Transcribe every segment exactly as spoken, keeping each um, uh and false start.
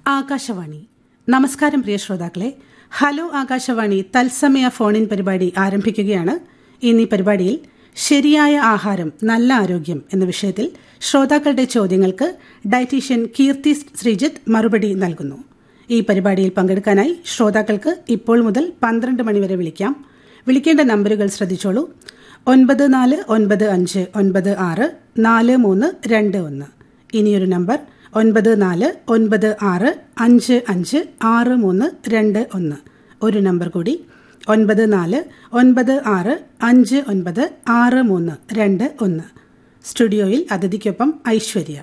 ആകാശവാണി. നമസ്കാരം പ്രിയ ശ്രോതാക്കളെ. ഹലോ ആകാശവാണി തത്സമയ ഫോണിൻ പരിപാടി ആരംഭിക്കുകയാണ്. ഇന്ന് ഈ പരിപാടിയിൽ ശരിയായ ആഹാരം നല്ല ആരോഗ്യം എന്ന വിഷയത്തിൽ ശ്രോതാക്കളുടെ ചോദ്യങ്ങൾക്ക് ഡയറ്റീഷ്യൻ കീർത്തി ശ്രീജിത്ത് മറുപടി നൽകുന്നു. ഈ പരിപാടിയിൽ പങ്കെടുക്കാനായി ശ്രോതാക്കൾക്ക് ഇപ്പോൾ മുതൽ പന്ത്രണ്ട് മണിവരെ വിളിക്കാം. വിളിക്കേണ്ട നമ്പറുകൾ ശ്രദ്ധിച്ചോളൂ. ഒൻപത് നാല് ഒൻപത് അഞ്ച് ഒൻപത് ആറ് നാല് മൂന്ന് രണ്ട് ഒന്ന്. ഇനിയൊരു നമ്പർ ഒൻപത് നാല് ഒൻപത് ആറ് അഞ്ച് അഞ്ച് ആറ് മൂന്ന് രണ്ട് ഒന്ന്. ഒരു നമ്പർ കൂടി ഒൻപത് നാല് ഒൻപത് ആറ് അഞ്ച് ഒൻപത് ആറ് മൂന്ന് രണ്ട് ഒന്ന്. സ്റ്റുഡിയോയിൽ അതിഥിക്കൊപ്പം ഐശ്വര്യ.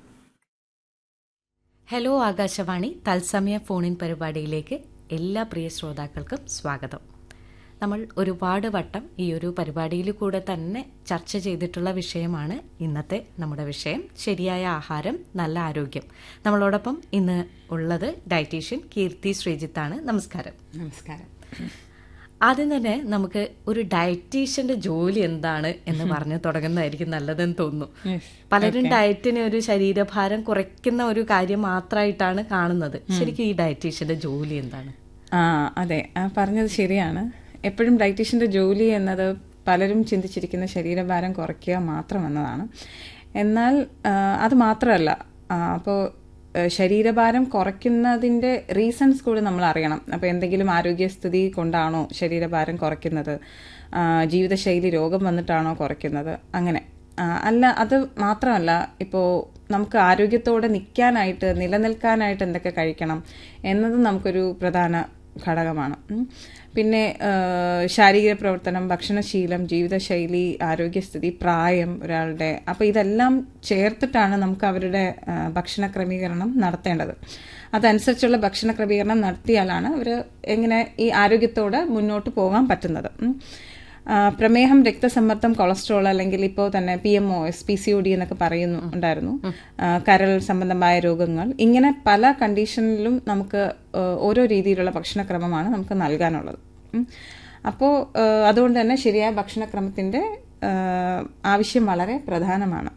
ഹലോ ആകാശവാണി തത്സമയ ഫോണിൻ പരിപാടിയിലേക്ക് എല്ലാ പ്രിയ ശ്രോതാക്കൾക്കും സ്വാഗതം. നമ്മൾ ഒരുപാട് വട്ടം ഈ ഒരു പരിപാടിയിൽ കൂടെ തന്നെ ചർച്ച ചെയ്തിട്ടുള്ള വിഷയമാണ് ഇന്നത്തെ നമ്മുടെ വിഷയം, ശരിയായ ആഹാരം നല്ല ആരോഗ്യം. നമ്മളോടൊപ്പം ഇന്ന് ഉള്ളത് ഡയറ്റീഷ്യൻ കീർത്തി ശ്രീജിത്താണ്. നമസ്കാരം. നമസ്കാരം. ആദ്യം തന്നെ നമുക്ക് ഒരു ഡയറ്റീഷ്യന്റെ ജോലി എന്താണ് എന്ന് പറഞ്ഞു തുടങ്ങുന്നതായിരിക്കും നല്ലതെന്ന് തോന്നുന്നു. പലരും ഡയറ്റിന് ഒരു ശരീരഭാരം കുറയ്ക്കുന്ന ഒരു കാര്യം മാത്രമായിട്ടാണ് കാണുന്നത്. ശരിക്കും ഈ ഡയറ്റീഷ്യന്റെ ജോലി എന്താണ്? ആ അതെ, പറഞ്ഞത് ശരിയാണ്. എപ്പോഴും ഡയറ്റീഷ്യന്റെ ജോലി എന്നത് പലരും ചിന്തിച്ചിരിക്കുന്ന ശരീരഭാരം കുറയ്ക്കുക മാത്രം എന്നതാണ്. എന്നാൽ അത് മാത്രമല്ല, അപ്പോൾ ശരീരഭാരം കുറയ്ക്കുന്നതിൻ്റെ റീസൺസ് കൂടി നമ്മൾ അറിയണം. അപ്പോൾ എന്തെങ്കിലും ആരോഗ്യസ്ഥിതി കൊണ്ടാണോ ശരീരഭാരം കുറയ്ക്കുന്നത്, ജീവിതശൈലി രോഗം വന്നിട്ടാണോ കുറയ്ക്കുന്നത്, അങ്ങനെ അല്ല. അത് മാത്രമല്ല, ഇപ്പോൾ നമുക്ക് ആരോഗ്യത്തോടെ നിൽക്കാനായിട്ട് നിലനിൽക്കാനായിട്ട് എന്തൊക്കെ കഴിക്കണം എന്നത് നമുക്കൊരു പ്രധാന ഘടകമാണ്. പിന്നെ ശാരീരിക പ്രവർത്തനം, ഭക്ഷണശീലം, ജീവിതശൈലി, ആരോഗ്യസ്ഥിതി, പ്രായം ഒരാളുടെ, അപ്പോൾ ഇതെല്ലാം ചേർത്തിട്ടാണ് നമുക്ക് അവരുടെ ഭക്ഷണ ക്രമീകരണം നടത്തേണ്ടത്. അതനുസരിച്ചുള്ള ഭക്ഷണ ക്രമീകരണം നടത്തിയാലാണ് അവർ എങ്ങനെ ഈ ആരോഗ്യത്തോടെ മുന്നോട്ട് പോകാൻ പറ്റുന്നത്. പ്രമേഹം, രക്തസമ്മർദ്ദം, കൊളസ്ട്രോൾ, അല്ലെങ്കിൽ ഇപ്പോൾ തന്നെ P M O S, P C O D എന്നൊക്കെ പറയുന്നു ഉണ്ടായിരുന്നു, കരൾ സംബന്ധമായ രോഗങ്ങൾ, ഇങ്ങനെ പല കണ്ടീഷനിലും നമുക്ക് ഓരോ രീതിയിലുള്ള ഭക്ഷണക്രമമാണ് നമുക്ക് നൽകാനുള്ളത്. അപ്പോൾ അതുകൊണ്ട് തന്നെ ശരിയായ ഭക്ഷണക്രമത്തിൻ്റെ ആവശ്യം വളരെ പ്രധാനമാണ്.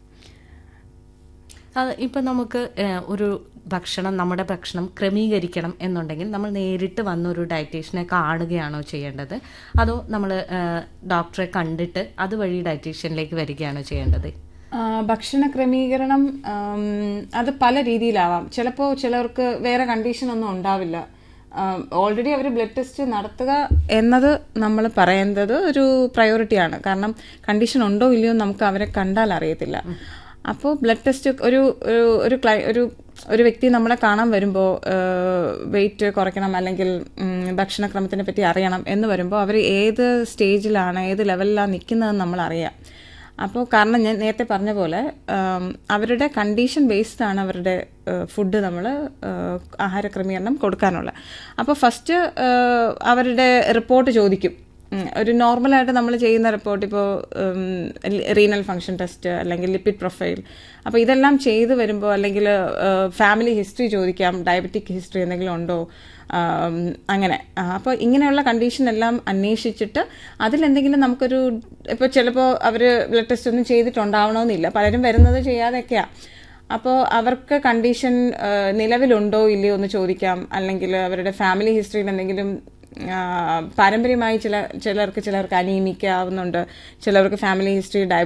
ഇപ്പം നമുക്ക് ഒരു ഭക്ഷണം നമ്മുടെ ഭക്ഷണം ക്രമീകരിക്കണം എന്നുണ്ടെങ്കിൽ നമ്മൾ നേരിട്ട് വന്ന ഒരു ഡയറ്റീഷ്യനെ കാണുകയാണോ ചെയ്യേണ്ടത്, അതോ നമ്മൾ ഡോക്ടറെ കണ്ടിട്ട് അതുവഴി ഡയറ്റീഷ്യനിലേക്ക് വരികയാണോ ചെയ്യേണ്ടത്? ഭക്ഷണ ക്രമീകരണം അത് പല രീതിയിലാവാം. ചിലപ്പോൾ ചിലർക്ക് വേറെ കണ്ടീഷൻ ഒന്നും ഉണ്ടാവില്ല. ഓൾറെഡി അവർ ബ്ലഡ് ടെസ്റ്റ് നടത്തുക എന്നത് നമ്മൾ പറയുന്നത് ഒരു പ്രയോറിറ്റിയാണ്. കാരണം കണ്ടീഷൻ ഉണ്ടോ ഇല്ലയോ നമുക്ക് അവരെ കണ്ടാൽ അറിയത്തില്ല. അപ്പോൾ ബ്ലഡ് ടെസ്റ്റ് ഒരു ഒരു ക്ലൈ ഒരു ഒരു വ്യക്തി നമ്മളെ കാണാൻ വരുമ്പോൾ വെയിറ്റ് കുറയ്ക്കണം അല്ലെങ്കിൽ ഭക്ഷണക്രമത്തിനെ പറ്റി അറിയണം എന്ന് വരുമ്പോൾ അവർ ഏത് സ്റ്റേജിലാണ്, ഏത് ലെവലിലാണ് നിൽക്കുന്നതെന്ന് നമ്മൾ അറിയാം. അപ്പോൾ കാരണം ഞാൻ നേരത്തെ പറഞ്ഞ പോലെ അവരുടെ കണ്ടീഷൻ ബേസ്ഡ് ആണ് അവരുടെ ഫുഡ് നമ്മൾ ആഹാര ക്രമീകരണം കൊടുക്കാനുള്ളത്. അപ്പോൾ ഫസ്റ്റ് അവരുടെ റിപ്പോർട്ട് ചോദിക്കും. ഒരു നോർമലായിട്ട് നമ്മൾ ചെയ്യുന്ന റിപ്പോർട്ട്, ഇപ്പോൾ റീനൽ ഫങ്ഷൻ ടെസ്റ്റ് അല്ലെങ്കിൽ ലിപ്പിഡ് പ്രൊഫൈൽ, അപ്പോൾ ഇതെല്ലാം ചെയ്ത് വരുമ്പോൾ, അല്ലെങ്കിൽ ഫാമിലി ഹിസ്റ്ററി ചോദിക്കാം, ഡയബറ്റിക് ഹിസ്റ്ററി എന്തെങ്കിലും ഉണ്ടോ, അങ്ങനെ. അപ്പോൾ ഇങ്ങനെയുള്ള കണ്ടീഷൻ എല്ലാം അന്വേഷിച്ചിട്ട് അതിലെന്തെങ്കിലും നമുക്കൊരു, ഇപ്പോൾ ചിലപ്പോൾ അവർ ബ്ലഡ് ടെസ്റ്റ് ഒന്നും ചെയ്തിട്ടുണ്ടാവണമെന്നില്ല, പലരും വരുന്നത് ചെയ്യാതെയൊക്കെയാണ്. അപ്പോൾ അവർക്ക് കണ്ടീഷൻ നിലവിലുണ്ടോ ഇല്ലയോ എന്ന് ചോദിക്കാം. അല്ലെങ്കിൽ അവരുടെ ഫാമിലി ഹിസ്റ്ററിയിൽ എന്തെങ്കിലും പാരമ്പര്യമായി ചില ചിലർക്ക് ചിലർക്ക് അനീമിക് ആവുന്നുണ്ട്, ചിലർക്ക് ഫാമിലി ഹിസ്റ്ററി